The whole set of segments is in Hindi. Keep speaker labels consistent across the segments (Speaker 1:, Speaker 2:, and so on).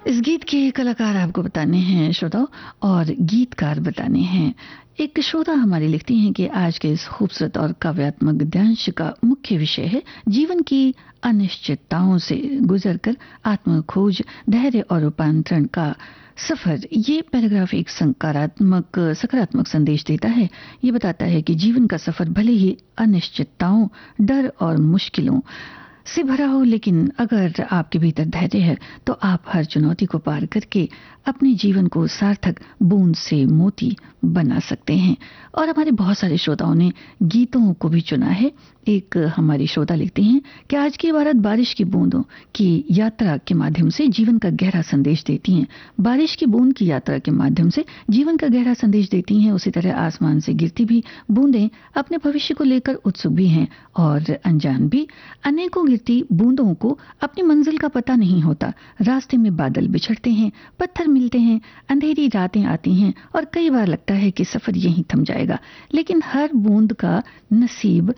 Speaker 1: इस गीत के कलाकार आपको बताने हैं श्रोताओं, और गीतकार बताने हैं। एक श्रोता हमारी लिखती हैं कि आज के इस खूबसूरत और काव्यात्मक गद्यांश का मुख्य विषय है जीवन की अनिश्चितताओं से गुजरकर आत्मखोज, धैर्य और रूपांतरण का सफर। ये पैराग्राफ एक सकारात्मक संदेश देता है। ये बताता है कि जीवन का सफर भले ही अनिश्चितताओं, डर और मुश्किलों से भरा हो, लेकिन अगर आपके भीतर धैर्य है तो आप हर चुनौती को पार करके अपने जीवन को सार्थक बूंद से मोती बना सकते हैं। और हमारे बहुत सारे श्रोताओं ने गीतों को भी चुना है। एक हमारी श्रोता लिखते हैं कि आज की इबारत बारिश की बूंदों की यात्रा के माध्यम से जीवन का गहरा संदेश देती हैं। बारिश की बूंद की यात्रा के माध्यम से जीवन का गहरा संदेश देती हैं। उसी तरह आसमान से गिरती भी बूंदें अपने भविष्य को लेकर उत्सुक भी हैं और अनजान भी। अनेकों गिरती बूंदों को अपनी मंजिल का पता नहीं होता। रास्ते में बादल बिछड़ते हैं, पत्थर मिलते हैं, अंधेरी रातें आती हैं और कई बार लगता है कि सफर यहीं थम जाएगा। लेकिन हर बूंद का नसीब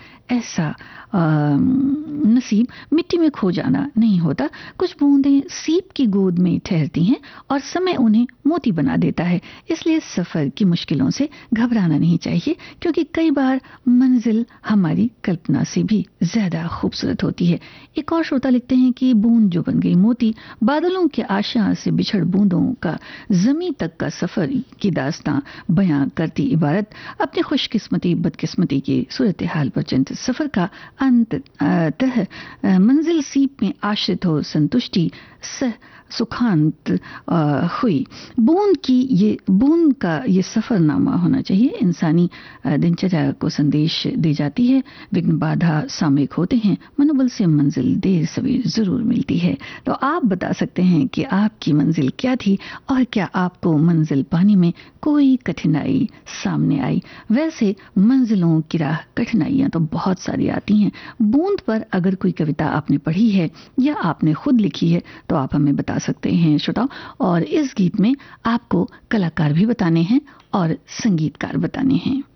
Speaker 1: नसीब मिट्टी में खो जाना नहीं होता। कुछ बूंदें सीप की गोद में ठहरती हैं और समय उन्हें मोती बना देता है। इसलिए सफर की मुश्किलों से घबराना नहीं चाहिए, क्योंकि कई बार मंजिल हमारी कल्पना से भी ज्यादा खूबसूरत होती है। एक और श्रोता लिखते हैं कि बूंद जो बन गई मोती, बादलों के आशा से बिछड़ बूंदों का जमीन तक का सफर की दास्तां बयां करती इबारत अपनी खुशकिस्मती बदकिस्मती की सूरत हाल पर चिंतित सफर का अंततः मंजिल सीप में आश्रित हो संतुष्टि सुखांत हुई। बूंद का ये सफरनामा होना चाहिए। इंसानी दिनचर्या को संदेश दे जाती है। विघ्न बाधा सामयिक होते हैं, मनोबल से मंजिल देर सवेर जरूर मिलती है। तो आप बता सकते हैं कि आपकी मंजिल क्या थी और क्या आपको मंजिल पाने में कोई कठिनाई सामने आई। वैसे मंजिलों की राह कठिनाइयां तो बहुत सारी आती हैं। बूंद पर अगर कोई कविता आपने पढ़ी है या आपने खुद लिखी है तो आप हमें बता सकते हैं श्रोताओ। और इस गीत में आपको कलाकार भी बताने हैं और संगीतकार बताने हैं।